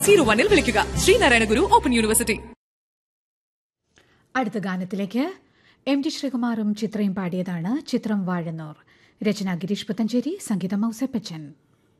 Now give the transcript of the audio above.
01 വിളിക്കുക. ശ്രീനാരായണ ഗുരു open university. അടുത്ത ഗാനത്തിലേക്ക് M G ശ്രീകുമാറും ചിത്രയും പാടിയതാണ്. ചിത്രം വാഴന്നൂർ. രചന ഗിരീഷ് പുത്തഞ്ചേരി, സംഗീതം ഔസേപ്പച്ചൻ.